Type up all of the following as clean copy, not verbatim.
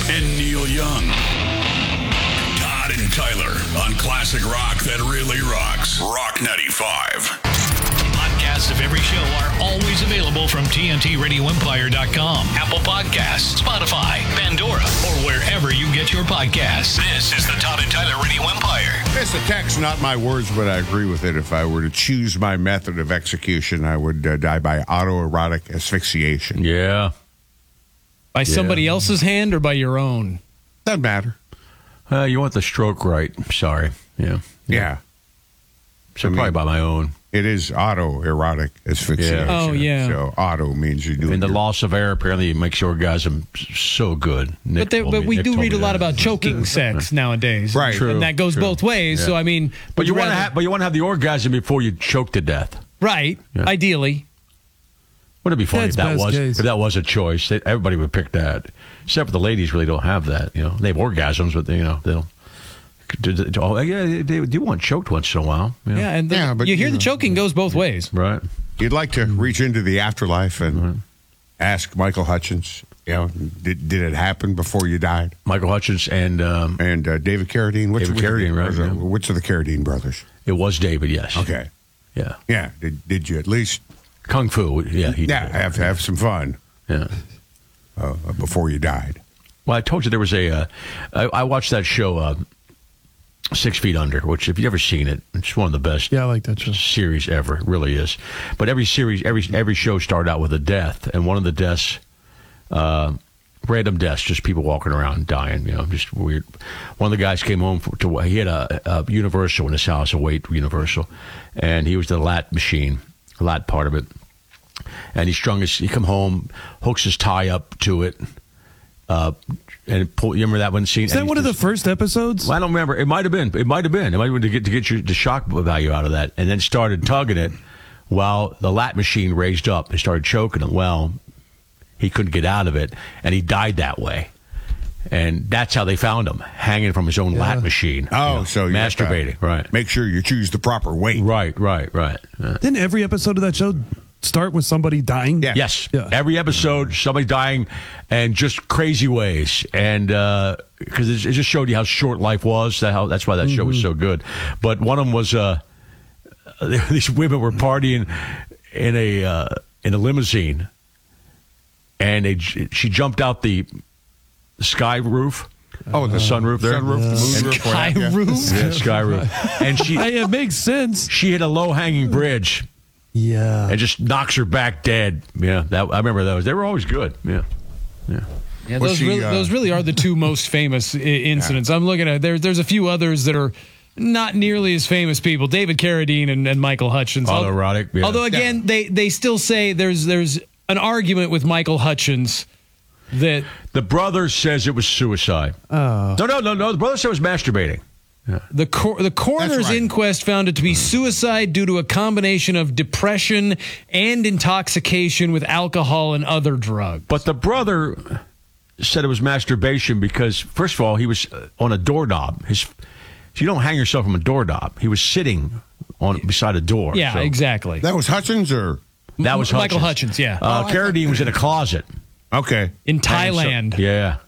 and Neil Young. Todd and Tyler on classic rock that really rocks. Rock 95. Podcasts of every show are always available from TNTRadioEmpire.com, Apple Podcasts, Spotify, Pandora, or wherever you get your podcasts. This is the Todd and Tyler Radio Empire. It's a text, not my words, but I agree with it. If I were to choose my method of execution, I would die by autoerotic asphyxiation. Yeah. By somebody else's hand or by your own? Doesn't matter. You want the stroke right. Sorry. Yeah. So probably by my own. It is autoerotic asphyxiation. Yeah. Oh, yeah. So auto means you do. And the loss of air apparently makes orgasm so good. But we do read a lot about choking sex nowadays. Right. True, and that goes both ways. Yeah. So, I mean... But you want to have the orgasm before you choke to death. Right. Yeah. Ideally. Wouldn't it be funny That's if that was a choice? Everybody would pick that. Except for the ladies really don't have that. They have orgasms, but they don't. Oh, yeah, they do want choked once in a while. Yeah, and but you hear the choking goes both ways. Right. You'd like to reach into the afterlife and ask Michael Hutchins, did it happen before you died? Michael Hutchins and David Carradine. David Carradine, right? Yeah. Which of the Carradine brothers? It was David, yes. Okay. Yeah. Yeah. Did you at least... Kung Fu, yeah. Have some fun. Yeah. Before you died. Well, I told you there was I watched that show, 6 Feet Under, which if you've ever seen it, it's one of the best Yeah, I like that show. series ever. It really is. But every show started out with a death, and one of the deaths, random deaths, just people walking around dying, just weird. One of the guys came home he had a Universal in his house, a weight Universal, and he was the lat machine, lat part of it. And he come home, hooks his tie up to it, and you remember that one scene? Is that one of the first episodes? Well, I don't remember. It might have been. It might have been to get the shock value out of that, and then started tugging it while the lat machine raised up and started choking him. Well, he couldn't get out of it, and he died that way. And that's how they found him, hanging from his own lat machine. Oh, so you masturbating, right? Make sure you choose the proper weight. Right. Didn't every episode of that show start with somebody dying? Yeah. Yes. Yeah. Every episode, somebody dying, and just crazy ways. And because it just showed you how short life was. That's why that show was so good. But one of them was these women were partying in a limousine, and she jumped out the sky roof. Oh, the sunroof there. Sunroof, the moonroof. Sky roof? Yeah, sky roof. And It makes sense. she hit a low-hanging bridge. Yeah. And just knocks her back dead. Yeah, I remember those. They were always good. Yeah. Yeah, those really are the two most famous incidents. I'm looking at there's a few others that are not nearly as famous people. David Carradine and Michael Hutchins. Autoerotic. Yeah. Although again, they still say there's an argument with Michael Hutchins that the brother says it was suicide. Oh. No. The brother said it was masturbating. Yeah. the coroner's That's right. inquest found it to be suicide due to a combination of depression and intoxication with alcohol and other drugs. But the brother said it was masturbation because, first of all, he was on a doorknob. You don't hang yourself from a doorknob. He was sitting beside a door. Yeah, so exactly. That was Hutchins, or That was Michael Hutchins. Hutchins, yeah. Carradine was in a closet. okay? In Thailand. Yeah.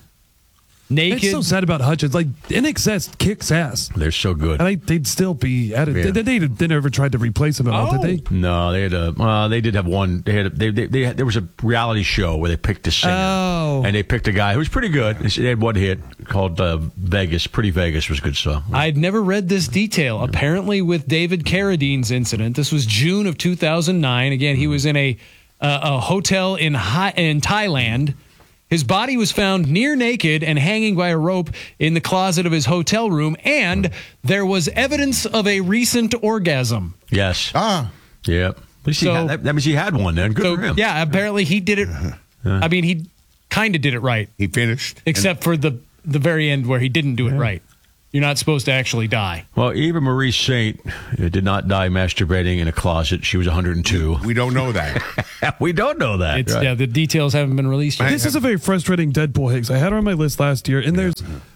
Naked. It's so sad about Hutchins. Like, NXS kicks ass. They're so good. And they'd still be at it. Yeah. They never tried to replace him at all, did they? No, they had they did have one. There was a reality show where they picked a singer, and they picked a guy who was pretty good. They had one hit called Vegas. Pretty Vegas was a good song. I'd never read this detail. Apparently, with David Carradine's incident, this was June of 2009. Again, he was in a hotel in Thailand. His body was found near naked and hanging by a rope in the closet of his hotel room, and there was evidence of a recent orgasm. Yes. Ah. Yep. That means he had one then. Good for him. Yeah, apparently he did it. I mean, he kind of did it right. He finished. Except for the very end where he didn't do it right. You're not supposed to actually die. Well, Eva Marie Saint did not die masturbating in a closet. She was 102. We don't know that. We don't know that. It's, yeah, the details haven't been released yet. This is a very frustrating Deadpool Higgs. I had her on my list last year, and there's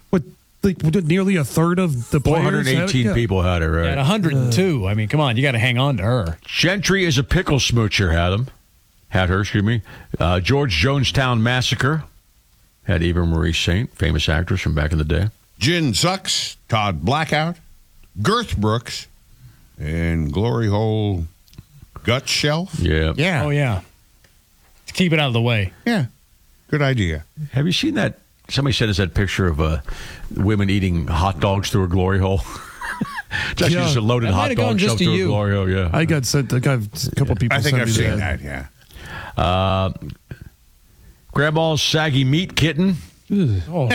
nearly a third of the players 418 people had her, right? At 102. I mean, come on, you got to hang on to her. Gentry is a pickle smoocher, had her, excuse me. George Jonestown Massacre. Had Eva Marie Saint, famous actress from back in the day. Gin Sucks, Todd Blackout, Girth Brooks, and Glory Hole Gut Shelf. Yeah. Yeah. Oh, yeah. To keep it out of the way. Yeah. Good idea. Have you seen that? Somebody sent us that picture of women eating hot dogs through a glory hole. It's actually just a loaded That might hot have gone dog just shoved to through a you. glory hole. Yeah. I got a couple people I think sent I've me seen that. that, yeah. Grandma's saggy meat kitten. Oh.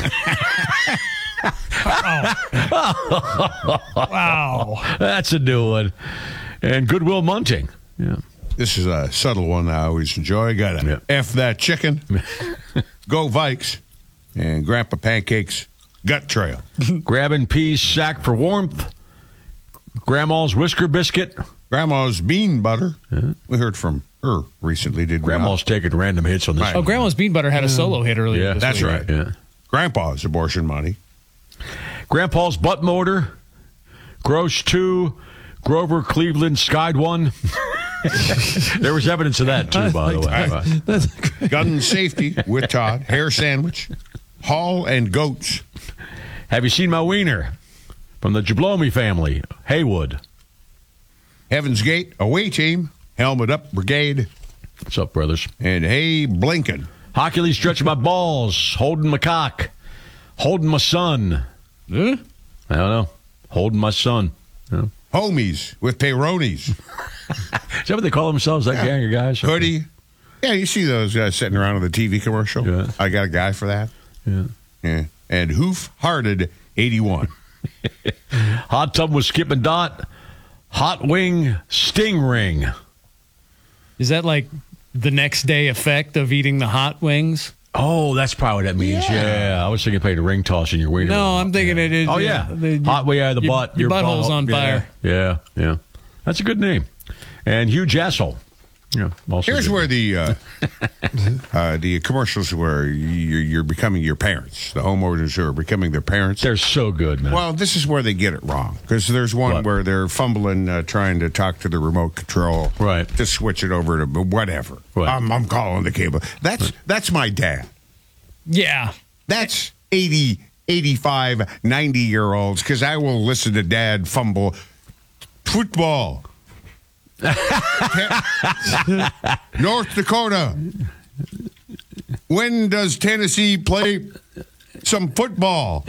Wow. That's a new one. And Goodwill Munting. Yeah. This is a subtle one I always enjoy. Got to F that chicken. Go Vikes. And Grandpa Pancake's Gut Trail. Grabbing peas sack for warmth. Grandma's whisker biscuit. Grandma's bean butter. We heard from her recently, did we Grandma's not? taking random hits on this Right. Oh, one. Grandma's Bean Butter had a solo hit earlier. Yeah, this That's week. right. Yeah. Grandpa's abortion money. Grandpa's butt motor. Gross 2. Grover Cleveland skied 1. There was evidence of that, too, by the way. That's great. Gun safety with Todd. Hair sandwich. Hall and goats. Have you seen my wiener? From the Jablomi family. Haywood. Heaven's Gate away team. Helmet up brigade. What's up, brothers? And hey, Blinken. Hockey stretching my balls. Holding my cock. Holding my son. Huh? I don't know. Holding my son. Yeah. Homies with peyronie's. Is that what they call themselves, that gang of guys? Hoodie. Yeah, you see those guys sitting around on the TV commercial? Yeah. I got a guy for that. Yeah. Yeah. And Hoof-Hearted 81. Hot tub with Skip and Dot. Hot wing sting ring. Is that like the next day effect of eating the hot wings? Oh, that's probably what that means. Yeah. I was thinking playing a ring toss in your wiener. No, I'm thinking it is. Oh, yeah. Hot way out of the your- butt. your butthole's on fire. Yeah, yeah. That's a good name. And Hugh Jassel. Yeah, also Here's good. where the commercials where you're becoming your parents. The homeowners who are becoming their parents. They're so good, man. Well, this is where they get it wrong. Because there's one What? where they're fumbling, trying to talk to the remote control. Right. To switch it over to whatever. Right. I'm calling the cable. That's my dad. Yeah. That's 80, 85, 90-year-olds. Because I will listen to dad fumble football. North Dakota. When does Tennessee play some football?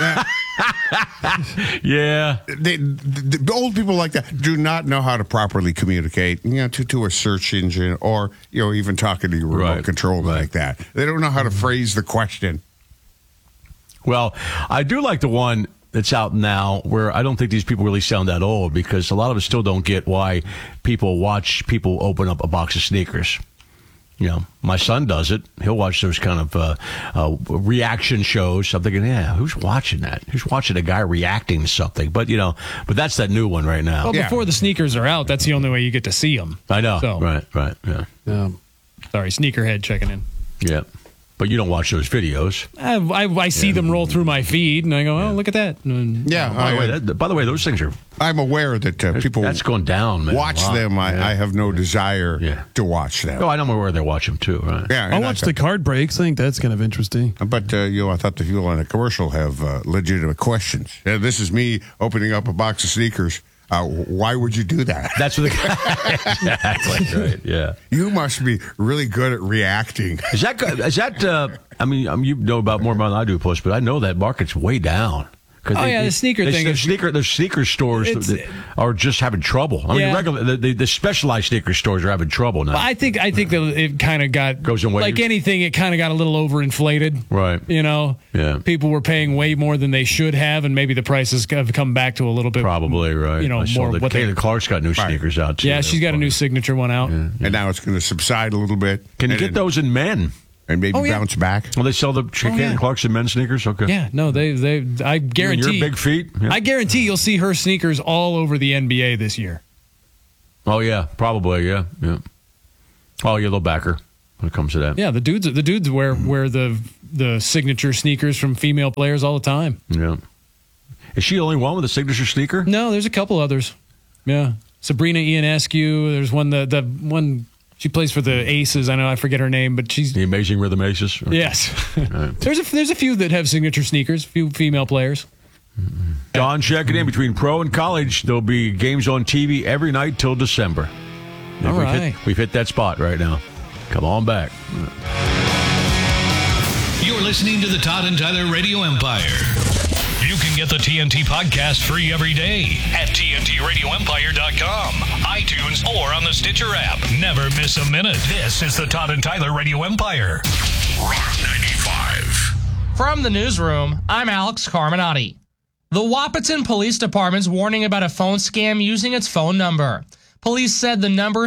yeah. The old people like that do not know how to properly communicate, to a search engine or, even talking to your remote Right. control Right. like that. They don't know how to phrase the question. Well, I do like the one that's out now where I don't think these people really sound that old because a lot of us still don't get why people watch people open up a box of sneakers. My son does it. He'll watch those kind of reaction shows. I'm thinking, who's watching that? Who's watching a guy reacting to something? But, but that's that new one right now. Well, Yeah. before the sneakers are out, that's the only way you get to see them. I know. So- Right, yeah. Sorry, sneakerhead checking in. Yeah. But you don't watch those videos. I see them roll through my feed, and I go, "Oh, look at that!" And Yeah, By the way, those things are I'm aware that people that's going down, man. watch Wow. them. I have no desire Yeah. to watch them. Oh, I know where they watch them too, right? Yeah, I and watched the card breaks. I think that's kind of interesting. But I thought the people in a commercial have legitimate questions. This is me opening up a box of sneakers. Why would you do that? That's what exactly right. Yeah. You must be really good at reacting. Is that? I mean, you know about more about than I do, Puss, but I know that market's way down. Oh, yeah, the sneaker thing The is- sneaker stores that are just having trouble. I mean, Yeah. the specialized sneaker stores are having trouble now. I think that it kind of got Goes in waves. like anything. It kind of got a little overinflated, Right. Yeah. People were paying way more than they should have, and maybe the prices have come back to a little bit. Probably right. I saw more that what they. Kayla Clark's got new sneakers out too. Yeah, she's got a new signature one out. And now it's going to subside a little bit. Can you and get those in men? And maybe Oh, yeah. bounce back. Well, they sell the Kayla Clark's in men's sneakers. Okay. Yeah, no, they. I guarantee. Your big feet. Yeah. I guarantee you'll see her sneakers all over the NBA this year. Oh yeah, probably. Yeah. Oh yeah, they'll back her when it comes to that. Yeah, the dudes wear the signature sneakers from female players all the time. Yeah. Is she the only one with a signature sneaker? No, there's a couple others. Yeah, Sabrina Ionescu. There's one the one She plays for the Aces. I know I forget her name, but she's the Amazing Rhythm Aces. Yes. There's a few that have signature sneakers. A few female players. John checking in between pro and college. There'll be games on TV every night till December. All right. We've hit that spot right now. Come on back. You're listening to the Todd and Tyler Radio Empire. You can get the TNT podcast free every day at TNTRadioEmpire.com, iTunes, or on the Stitcher app. Never miss a minute. This is the Todd and Tyler Radio Empire. Rock 95. From the newsroom, I'm Alex Carminati. The Wahpeton Police Department's warning about a phone scam using its phone number. Police said the number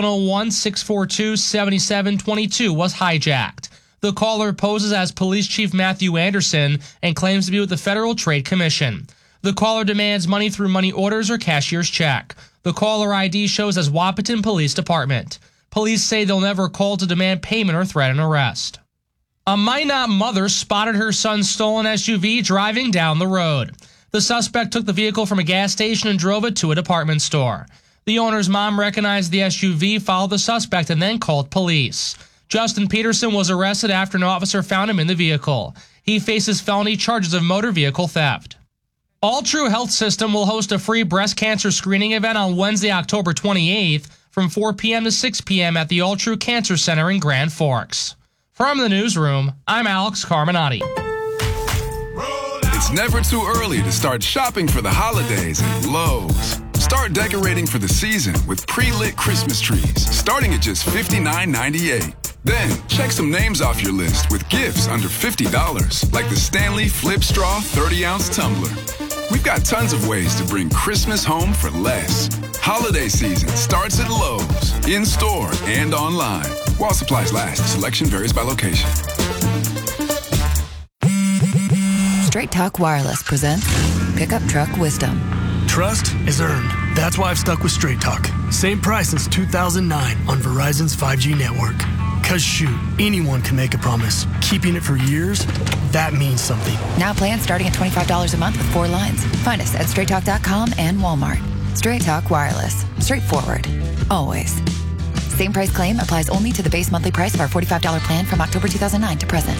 701-642-7722 was hijacked. The caller poses as Police Chief Matthew Anderson and claims to be with the Federal Trade Commission. The caller demands money through money orders or cashier's check. The caller ID shows as Wahpeton Police Department. Police say they'll never call to demand payment or threaten arrest. A Minot mother spotted her son's stolen SUV driving down the road. The suspect took the vehicle from a gas station and drove it to a department store. The owner's mom recognized the SUV, followed the suspect, and then called police. Justin Peterson was arrested after an officer found him in the vehicle. He faces felony charges of motor vehicle theft. All True Health System will host a free breast cancer screening event on Wednesday, October 28th from 4 p.m. to 6 p.m. at the All True Cancer Center in Grand Forks. From the newsroom, I'm Alex Carminati. It's never too early to start shopping for the holidays at Lowe's. Start decorating for the season with pre-lit Christmas trees, starting at just $59.98. Then, check some names off your list with gifts under $50, like the Stanley Flip Straw 30-ounce tumbler. We've got tons of ways to bring Christmas home for less. Holiday season starts at Lowe's, in-store and online. While supplies last, selection varies by location. Straight Talk Wireless presents Pickup Truck Wisdom. Trust is earned. That's why I've stuck with Straight Talk. Same price since 2009 on Verizon's 5G network. Cause shoot, anyone can make a promise. Keeping it for years, that means something. Now plans starting at $25 a month with 4 lines. Find us at straighttalk.com and Walmart. Straight Talk Wireless. Straightforward. Always. Same price claim applies only to the base monthly price of our $45 plan from October 2009 to present.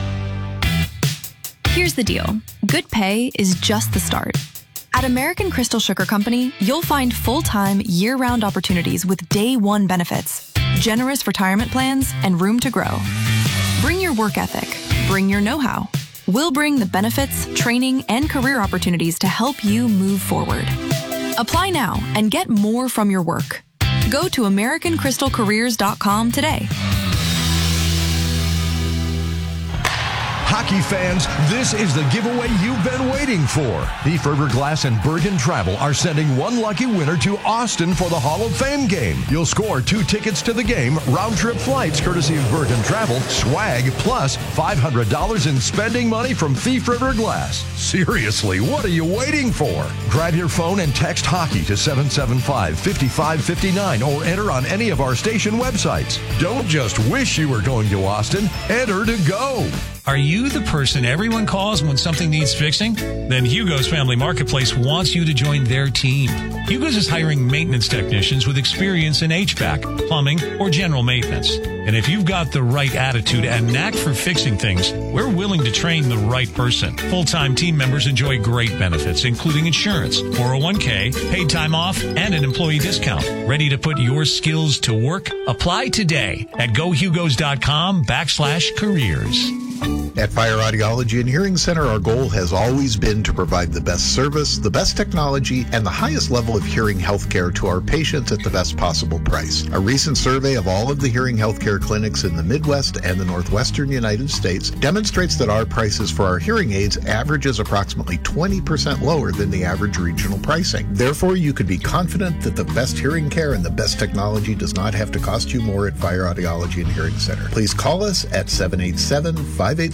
Here's the deal. Good pay is just the start. At American Crystal Sugar Company, you'll find full-time, year-round opportunities with day one benefits, generous retirement plans, and room to grow. Bring your work ethic. Bring your know-how. We'll bring the benefits, training, and career opportunities to help you move forward. Apply now and get more from your work. Go to AmericanCrystalCareers.com today. Hockey fans, this is the giveaway you've been waiting for. The Ferber Glass and Bergen Travel are sending one lucky winner to Austin for the Hall of Fame game. You'll score 2 tickets to the game, round-trip flights courtesy of Bergen Travel, swag, plus $500 in spending money from Thief River Glass. Seriously, what are you waiting for? Grab your phone and text hockey to 775-5559 or enter on any of our station websites. Don't just wish you were going to Austin. Enter to go. Are you the person everyone calls when something needs fixing? Then Hugo's Family Marketplace wants you to join their team. Hugo's is hiring maintenance technicians with experience in HVAC, plumbing, or general maintenance. And if you've got the right attitude and knack for fixing things, we're willing to train the right person. Full-time team members enjoy great benefits, including insurance, 401k, paid time off, and an employee discount. Ready to put your skills to work? Apply today at gohugos.com/careers. At Fire Audiology and Hearing Center, our goal has always been to provide the best service, the best technology, and the highest level of hearing health care to our patients at the best possible price. A recent survey of all of the hearing health care clinics in the Midwest and the Northwestern United States demonstrates that our prices for our hearing aids averages approximately 20% lower than the average regional pricing. Therefore, you could be confident that the best hearing care and the best technology does not have to cost you more at Fire Audiology and Hearing Center. Please call us at 787-586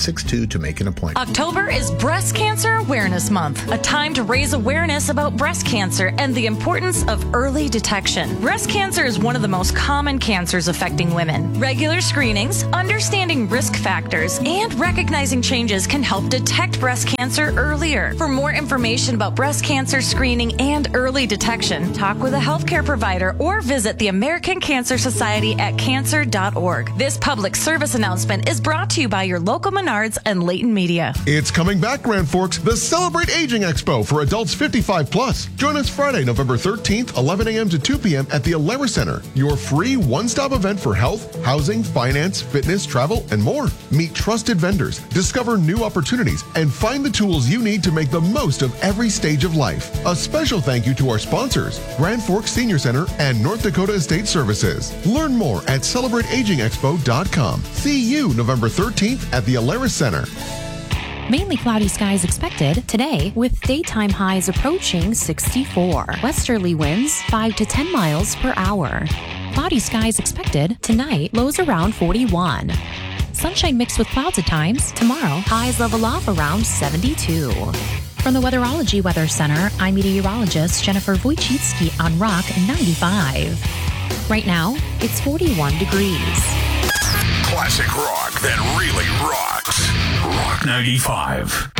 862 to make an appointment. October is Breast Cancer Awareness Month, a time to raise awareness about breast cancer and the importance of early detection. Breast cancer is one of the most common cancers affecting women. Regular screenings, understanding risk factors, and recognizing changes can help detect breast cancer earlier. For more information about breast cancer screening and early detection, talk with a healthcare provider or visit the American Cancer Society at cancer.org. This public service announcement is brought to you by your local Menards and Leighton Media. It's coming back, Grand Forks, the Celebrate Aging Expo for adults 55 plus. Join us Friday, November 13th, 11 a.m. to 2 p.m. at the Alara Center, your free one-stop event for health, housing, finance, fitness, travel, and more. Meet trusted vendors, discover new opportunities, and find the tools you need to make the most of every stage of life. A special thank you to our sponsors, Grand Forks Senior Center and North Dakota Estate Services. Learn more at celebrateagingexpo.com. See you November 13th at the Alara Center. Mainly cloudy skies expected today with daytime highs approaching 64. Westerly winds 5 to 10 miles per hour. Cloudy skies expected tonight, lows around 41. Sunshine mixed with clouds at times. Tomorrow, highs level off around 72. From the Weatherology Weather Center, I'm meteorologist Jennifer Wojcicki on Rock 95. Right now, it's 41 degrees. Classic rock that really rocks. Rock 95.